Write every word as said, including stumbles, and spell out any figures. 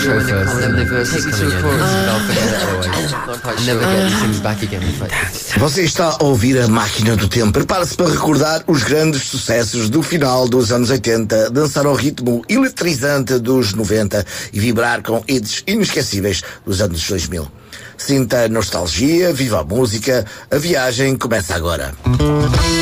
intro first, and then the verses coming in, and I'll forget it otherwise. I never get these things back again. Você está a ouvir a Máquina do Tempo. Prepare-se para recordar os grandes sucessos do final dos anos oitenta, dançar ao ritmo eletrizante dos noventa e vibrar com hits inesquecíveis dos anos dois mil. Sinta a nostalgia, viva a música, a viagem começa agora.